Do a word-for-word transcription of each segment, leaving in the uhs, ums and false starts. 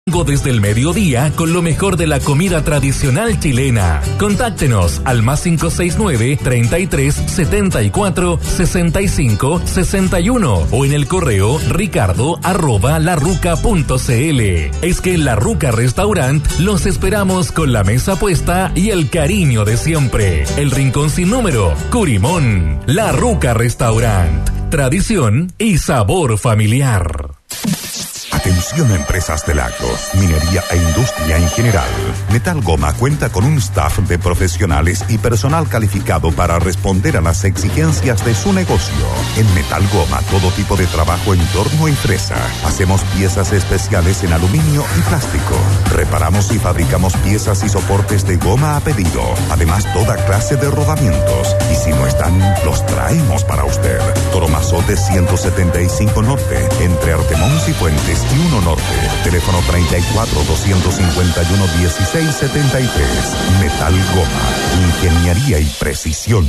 Desde el mediodía con lo mejor de la comida tradicional chilena. Contáctenos al más cinco seis nueve, treinta y tres, setenta y cuatro, sesenta y cinco, sesenta y uno o en el correo ricardo arroba larruca punto cl. Es que en La Ruca Restaurant los esperamos con la mesa puesta y el cariño de siempre. El rincón sin número, Curimón. La Ruca Restaurant. Tradición y sabor familiar. Atención a empresas del agro, minería e industria en general. Metal Goma cuenta con un staff de profesionales y personal calificado para responder a las exigencias de su negocio. En Metal Goma, todo tipo de trabajo en torno y fresa. Hacemos piezas especiales en aluminio y plástico. Reparamos y fabricamos piezas y soportes de goma a pedido. Además, toda clase de rodamientos. Y si no están, los traemos para usted. Toromazote ciento setenta y cinco Norte, entre Artemón y Fuentes y uno Norte. Teléfono treinta y cuatro, doscientos cincuenta y uno, dieciséis setenta y tres. Metal Goma. Ingeniería y precisión.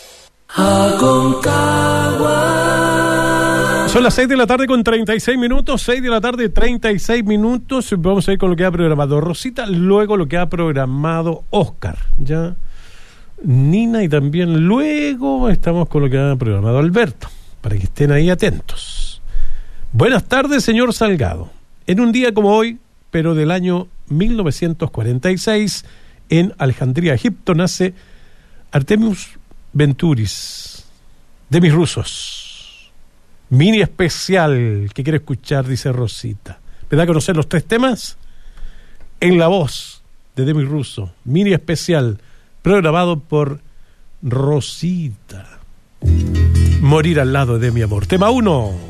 Aconcagua. Son las seis de la tarde con treinta y seis minutos. seis de la tarde, treinta y seis minutos. Vamos a ir con lo que ha programado Rosita. Luego lo que ha programado Oscar. Ya. Nina y también luego estamos con lo que ha programado Alberto. Para que estén ahí atentos. Buenas tardes, señor Salgado. En un día como hoy, pero del año mil novecientos cuarenta y seis, en Alejandría, Egipto, nace Artemius Venturis, de mis rusos. Mini especial que quiere escuchar, dice Rosita. ¿Me da a conocer los tres temas? En la voz de Demi Russo, mini especial, programado por Rosita. Morir al lado de mi amor. Tema uno.